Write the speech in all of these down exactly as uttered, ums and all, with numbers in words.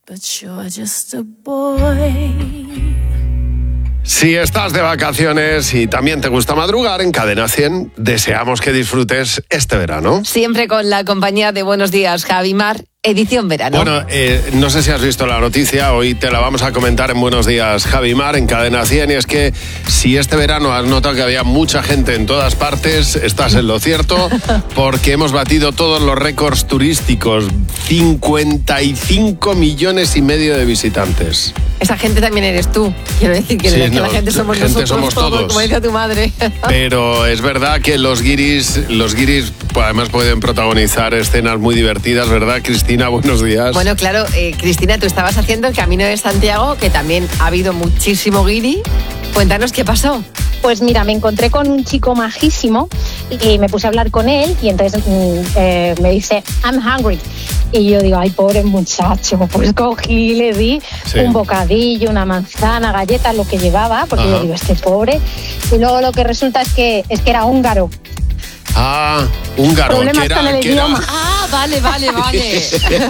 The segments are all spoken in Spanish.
but you're just a boy. Si estás de vacaciones y también te gusta madrugar, en Cadena cien deseamos que disfrutes este verano. Siempre con la compañía de Buenos Días, Javi Mar, edición verano. Bueno, eh, no sé si has visto la noticia, hoy te la vamos a comentar en Buenos Días, Javi Mar, en Cadena cien, y es que si este verano has notado que había mucha gente en todas partes, estás en lo cierto, porque hemos batido todos los récords turísticos, cincuenta y cinco millones y medio de visitantes. Esa gente también eres tú. Quiero decir que, Sí, que no, la gente somos gente nosotros somos todos. como decía tu madre. Pero es verdad que los guiris, los guiris pues, además pueden protagonizar escenas muy divertidas, ¿verdad, Cristina? Buenos días. Bueno, claro, eh, Cristina, tú estabas haciendo el Camino de Santiago, que también ha habido muchísimo guiri. Cuéntanos qué pasó. Pues mira, me encontré con un chico majísimo y me puse a hablar con él y entonces eh, me dice, I'm hungry. Y yo digo, ay, pobre muchacho, pues cogí y le di Sí. un bocadillo, una manzana, galletas, lo que llevaba, porque Ajá. yo digo, este pobre. Y luego lo que resulta es que, es que era húngaro. Ah, húngaro. Problemas que era, con el que era- idioma. Ah, vale, vale, vale.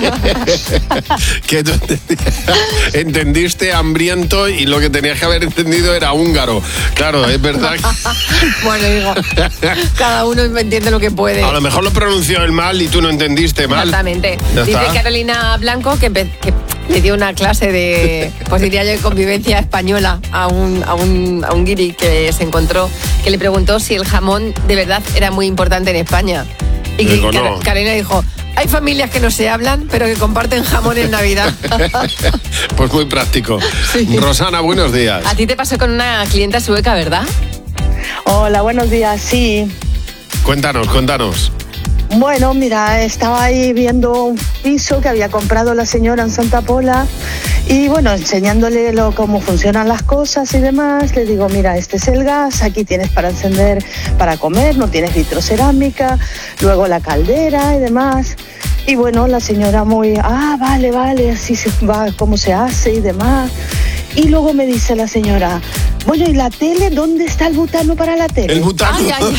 que tú entendiste hambriento y lo que tenías que haber entendido era húngaro. Claro, es verdad. que- Bueno, digo, cada uno entiende lo que puede. A lo mejor lo pronunció él mal y tú no entendiste mal. Exactamente. Ya Dice está. Carolina Blanco que, empe- que le dio una clase de, pues diría yo, de convivencia española a un, a un, a un guiri que se encontró, que le preguntó si el jamón de verdad era muy importante en España. Y que Digo, Car- no. Carolina dijo, hay familias que no se hablan, pero que comparten jamón en Navidad. Pues muy práctico. Sí. Rosana, buenos días. A ti te pasó con una clienta sueca, ¿verdad? Hola, buenos días. Sí. Cuéntanos, cuéntanos. Bueno, mira, estaba ahí viendo un piso que había comprado la señora en Santa Pola y bueno, enseñándole lo, cómo funcionan las cosas y demás, le digo, mira, este es el gas, aquí tienes para encender, para comer, no tienes vitrocerámica, luego la caldera y demás. Y bueno, la señora muy, ah, vale, vale, así se va, cómo se hace y demás. Y luego me dice la señora, bueno, ¿y la tele? ¿Dónde está el butano para la tele? El butano. Ay, ay,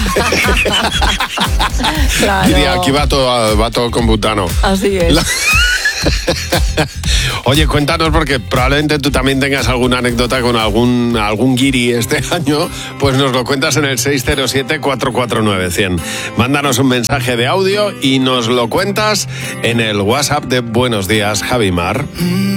Claro. Diría, aquí va todo, va todo con butano. Así es. La- Oye, cuéntanos, porque probablemente tú también tengas alguna anécdota con algún, algún guiri este año, pues nos lo cuentas en el seis cero siete, cuatro cuatro nueve, cien. Mándanos un mensaje de audio y nos lo cuentas en el WhatsApp de Buenos Días, Javi Mar.